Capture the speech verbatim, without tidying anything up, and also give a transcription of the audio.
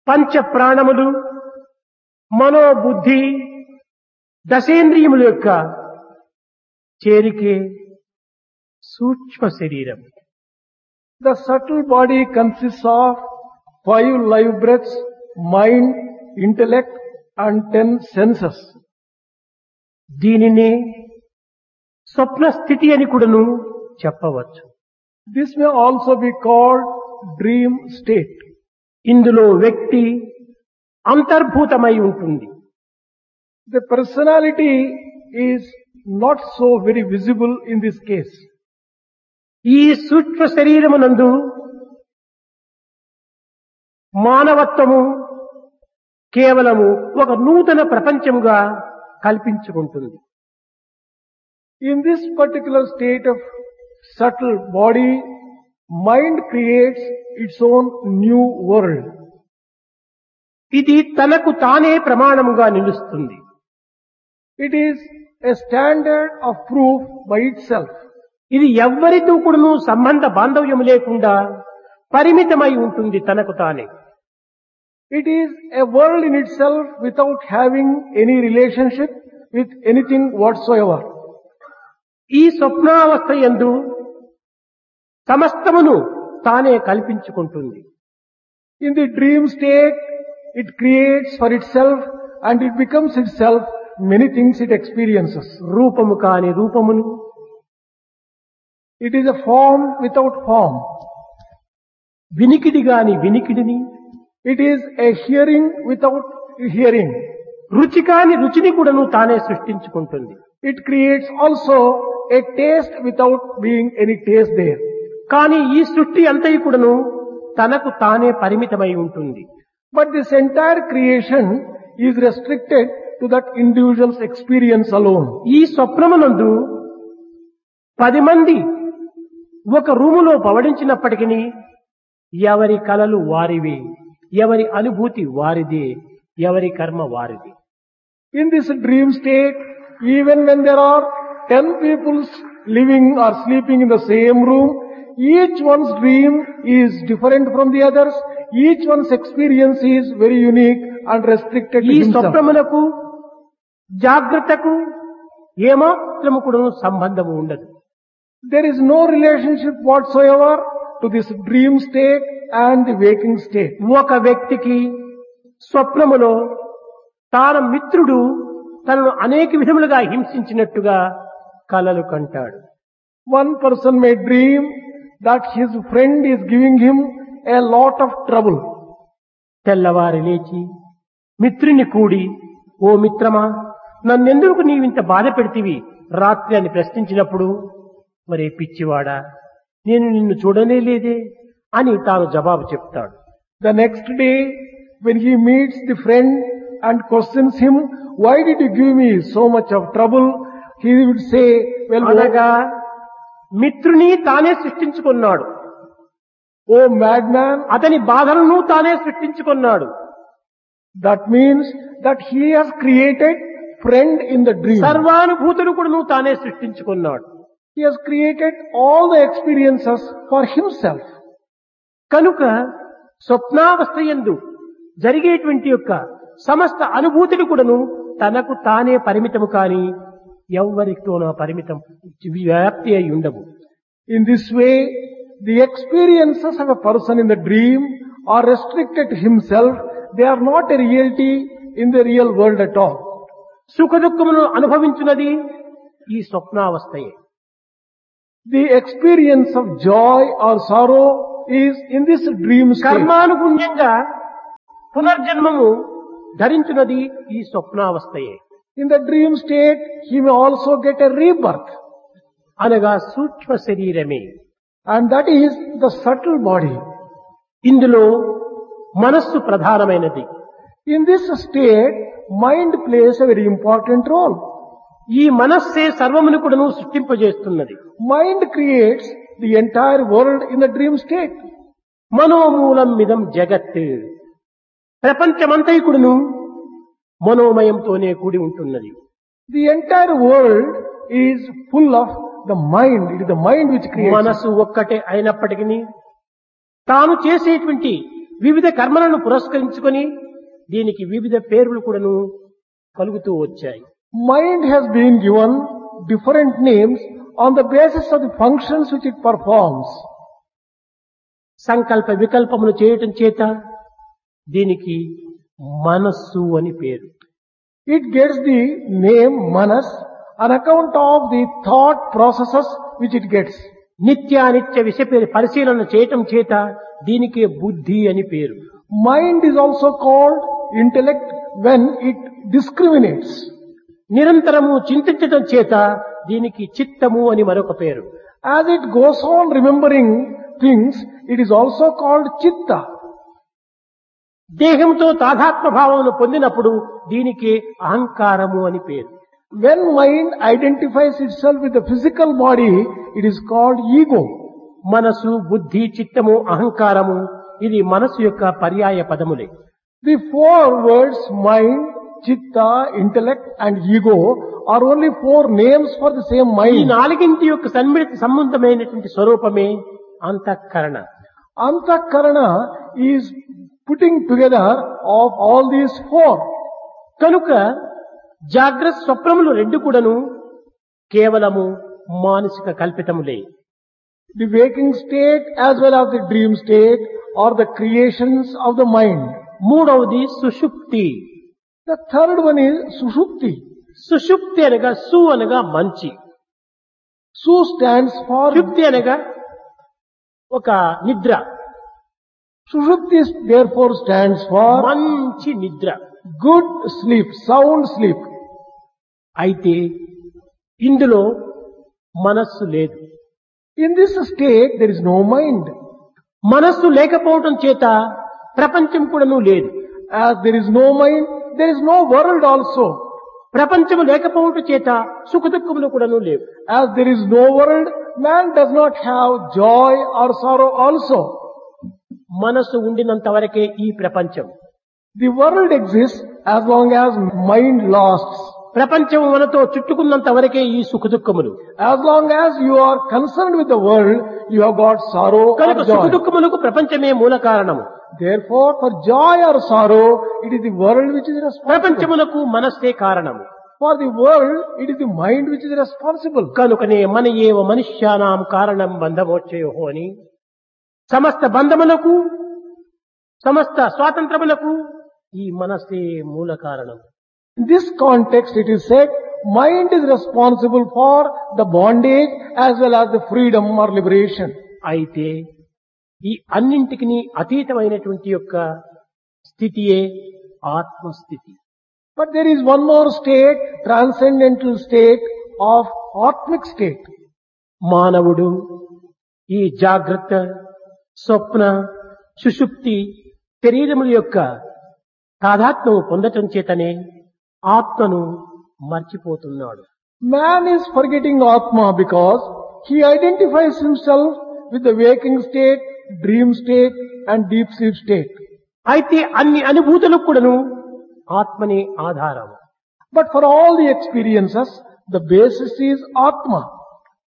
పంచ ప్రాణములు, మనోబుద్ధి, దశేంద్రియముల యొక్క చేరికే సూక్ష్మ శరీరం. The subtle body consists of five live breaths, mind, intellect and ten senses. దీనినే స్వప్న స్థితి అని కూడాను చెప్పవచ్చు. This may also be called dream state. ఇందులో వ్యక్తి అంతర్భూతమై ఉంటుంది. The personality is not so very visible in this case. ఈ సూక్ష్మ శరీరమునందు మానవత్వము కేవలము ఒక నూతన ప్రపంచముగా కల్పించుకుంటుంది. In this particular state of subtle body, mind creates its own new world. ఇది తనకు తానే ప్రమాణముగా నిలుస్తుంది. It is a standard of proof by itself. ఇది ఎవ్వరితో కూడాను సంబంధ బాంధవ్యము లేకుండా పరిమితమై ఉంటుంది తనకు తానే. It is a world in itself without having any relationship with anything whatsoever. ఈ స్వప్నావస్థ యందు సమస్తమును తానే కల్పించుకుంటుంది. In the dream state, it creates for itself and it becomes itself many things it experiences. రూపము కాని రూపమును, It is a form without form. వినికిడి గాని వినికిడిని, It is a hearing without hearing. రుచి కాని రుచిని కూడాను తానే సృష్టించుకుంటుంది. It creates also a taste without being any taste there. కానీ ఈ సృష్టి అంతయు కూడాను తనకు తానే పరిమితమై ఉంటుంది. But this entire creation is restricted to that individual's experience alone. ఈ స్వప్నమునందు పది మంది ఒక రూములో పవడించినప్పటికీ ఎవరి కలలు వారివి, ఎవరి అనుభూతి వారిదే, ఎవరి కర్మ వారిది. In this dream state, even when there are ten people living or sleeping in the same room, each one's dream is different from the others. Each one's experience is very unique and restricted to ఈ himself. స్వప్నమునకు జాగ్రత్తకు ఏమాత్రము కూడా సంబంధము ఉండదు. There is no relationship whatsoever to this dream state and the waking state. ఒక వ్యక్తికి స్వప్నములో తాన మిత్రుడు తనను అనేక విధములుగా హింసించినట్టుగా కలలు కంటాడు. One person may dream that his friend is giving him a lot of trouble. తెల్లవారి లేచి మిత్రుని కూడి, ఓ మిత్రమా, నన్నెందుకు నీవింత బాధ పెడితివి రాత్రి అని ప్రశ్నించినప్పుడు, మరే పిచ్చివాడా, నేను నిన్ను చూడనే లేదే అని తాను జవాబు చెప్తాడు. The next day, when he meets the friend and questions him, why did you give me so much of trouble? He would say, well, అనగా మిత్రుని తానే సృష్టించుకున్నాడు. oh madman, అతని బాధలను తానే సృష్టించుకున్నాడు. that means that he has created friend in the dream. సర్వానుభూతులు కూడా తానే సృష్టించుకున్నాడు. He has created all the experiences for himself. కనుక స్వప్నావస్థ యందు జరిగేటువంటి యొక్క సమస్త అనుభూతులు కూడాను తనకు తానే పరిమితము కాని ఎవ్వరితోనో పరిమితం వ్యాప్తి అయి ఉండవు. In this way, the experiences of a person in the dream are restricted to himself. They are not a reality in the real world at all. సుఖ దుఃఖములను అనుభవించున్నది ఈ స్వప్నావస్థయే. The experience of joy or sorrow is in this dream state. కర్మానుగుణ్యంగా పునర్జన్మము ధరించున్నది ఈ స్వప్నావస్థయే. In the dream state, he may also get a rebirth. అనగా సూక్ష్మ శరీరమే. And that is the subtle body. ఇందులో మనస్సు ప్రధానమైనది. In this state, mind plays a very important role. ఈ మనస్సే సర్వమును కూడాను సృష్టింపజేస్తున్నది. Mind creates the entire world in the dream state. మనోమూలం మిదం జగత్. ప్రపంచమంతయు కూడాను మనోమయంతోనే కూడి ఉంటున్నది. The entire world is full of the mind. It is the mind which creates. మనసు ఒక్కటే అయినప్పటికీ తాను చేసేటువంటి వివిధ కర్మలను పురస్కరించుకొని దీనికి వివిధ పేర్లు కూడాను కలుగుతూ వచ్చాయి. Mind has been given different names on the basis of the functions which it performs. సంకల్ప వికల్పములు చేయటం చేత దీనికి మనస్సు అని పేరు. It gets the name Manas on account of the thought processes which it gets. నిత్యానిత్య విషయ పరిశీలన చేయటం చేత దీనికే బుద్ధి అని పేరు. Mind is also called intellect when it discriminates. నిరంతరము చింతించటం చేత దీనికి చిత్తము అని మరొక పేరు. As it goes on remembering things, it is also called chitta. దేహంతో తాదాత్మ భావమును పొందినప్పుడు దీనికి అహంకారము అని పేరు. When mind identifies itself with the physical body, it is called ego. మనసు, బుద్ధి, చిత్తము, అహంకారము ఇది మనసు యొక్క పర్యాయ పదములే. The four words mind, chitta, intellect and ego are only four names for the same ఈ mind. నాలుగింటి యొక్క సన్మిళిత సంబంధమైనటువంటి స్వరూపమే అంతఃకరణ. Antakarana is putting together of all these four. కనుక జాగ్రత్త స్వప్నములు రెండు కూడాను కేవలము మానసిక కల్పితములే. The waking state as well as the dream state are the creations of the mind. మూడవది సుషుప్తి. The third one is sushupti. సుషుప్తి అనగా సు అనగా మంచి, Su stands for షుప్తి అనగా ఒక నిద్ర, Sushupti therefore stands for మంచి నిద్ర. good sleep, sound sleep. అయితే ఇందులో మనస్సు లేదు. In this state there is no mind. మనస్సు లేకపోవటం చేత ప్రపంచం కూడాను లేదు. As there is no mind, there is no world also. ప్రపంచము లేకపోవటం చేత సుఖ దుఃఖములు కూడాను లేవు. As there is no world, man does not have joy or sorrow also. మనస్సు ఉండినంత వరకే ఈ ప్రపంచం. The world exists as long as mind lasts. ప్రపంచం మనతో చుట్టుకున్నంత వరకే ఈ సుఖ దుఃఖములు. As long as you are concerned with the world, you have got sorrow కనుక or సుఖ joy. దుఃఖములకు ప్రపంచమే మూల కారణము. Therefore, for joy or sorrow, it is the world which is responsible. ప్రపంచమునకు మనస్సే కారణము. For the world, it is the mind which is responsible. కనుకనే మన ఏవ మనుష్యానాం కారణం బంధమోక్షయో అని సమస్త బంధములకు సమస్త స్వాతంత్రములకు ఈ మనస్సే మూల కారణం. In this context, it is said, mind is responsible for the bondage as well as the freedom or liberation. అయితే ఈ అన్నింటికి అతీతమైనటువంటి యొక్క స్థితియే ఆత్మస్థితి. But there is one more state, transcendental state of Atmic state. మానవుడు ఈ జాగ్రత్త, స్వప్న, సుషుప్తి శరీరముల యొక్క తాదాత్మ్యము పొందటం చేతనే ఆత్మను మర్చిపోతున్నాడు. Man is forgetting Atma because he identifies himself with the waking state, dream state and deep sleep state. అయితే అన్ని అనుభూతులకు కూడాను ఆత్మనే ఆధారం. But for all the experiences, the basis is Atma.